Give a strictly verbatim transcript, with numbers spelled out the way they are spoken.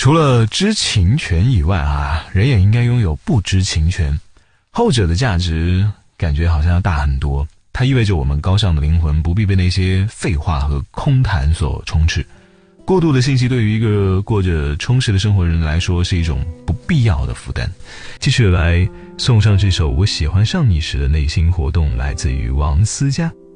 除了知情权以外啊，人也应该拥有不知情权。后者的价值感觉好像要大很多，它意味着我们高尚的灵魂不必被那些废话和空谈所充斥。过度的信息对于一个过着充实的生活人来说是一种不必要的负担。继续来送上这首我喜欢上你时的内心活动，来自于王思佳。